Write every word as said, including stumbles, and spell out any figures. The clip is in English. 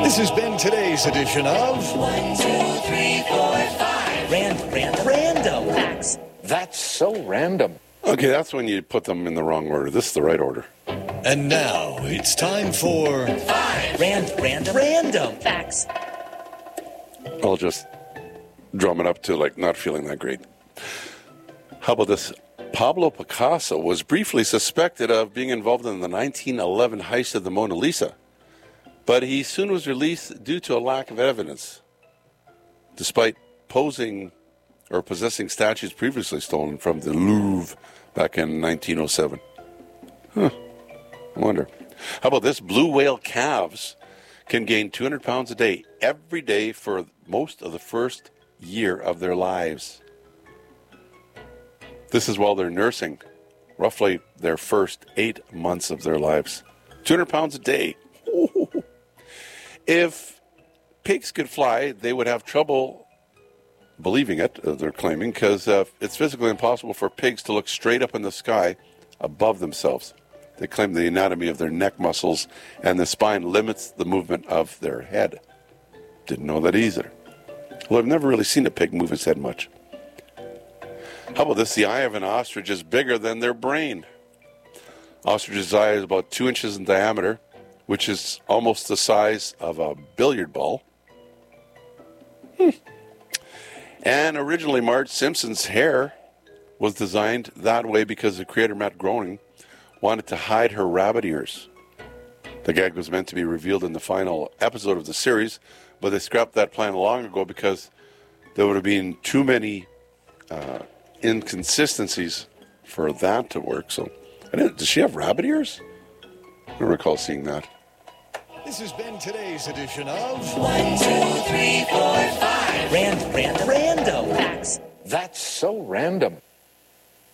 This has been today's edition of One, two, three, four, five. Random, random, random facts. That's so random. Okay, that's when you put them in the wrong order. This is the right order. And now it's time for Five. Random, random, random facts. I'll just drum it up to like not feeling that great. How about this? Pablo Picasso was briefly suspected of being involved in the nineteen eleven heist of the Mona Lisa, but he soon was released due to a lack of evidence, despite posing or possessing statues previously stolen from the Louvre back in nineteen oh seven. Huh. I wonder. How about this? Blue whale calves can gain two hundred pounds a day every day for most of the first year of their lives. This is while they're nursing, roughly their first eight months of their lives. two hundred pounds a day. Ooh. If pigs could fly, they would have trouble believing it, uh, they're claiming, because uh, it's physically impossible for pigs to look straight up in the sky above themselves. They claim the anatomy of their neck muscles and the spine limits the movement of their head. Didn't know that either. Well, I've never really seen a pig move its head much. How about this? The eye of an ostrich is bigger than their brain. Ostrich's eye is about two inches in diameter, which is almost the size of a billiard ball. Hmm. And originally, Marge Simpson's hair was designed that way because the creator, Matt Groening, wanted to hide her rabbit ears. The gag was meant to be revealed in the final episode of the series, but they scrapped that plan long ago because there would have been too many uh, inconsistencies for that to work. So, I didn't, does she have rabbit ears? I don't recall seeing that. This has been today's edition of One, two, three, four, five. Random, random, random facts. That's so random.